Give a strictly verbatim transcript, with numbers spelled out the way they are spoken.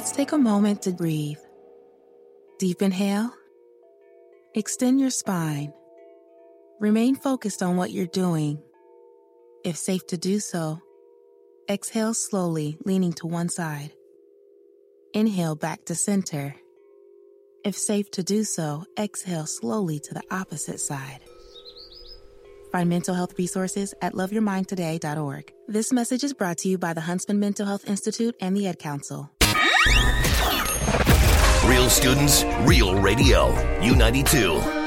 Let's take a moment to breathe. Deep inhale. Extend your spine. Remain focused on what you're doing. If safe to do so, exhale slowly, leaning to one side. Inhale back to center. If safe to do so, exhale slowly to the opposite side. Find mental health resources at love your mind today dot org. This message is brought to you by the Huntsman Mental Health Institute and the Ed Council. Real students, real radio. U ninety-two.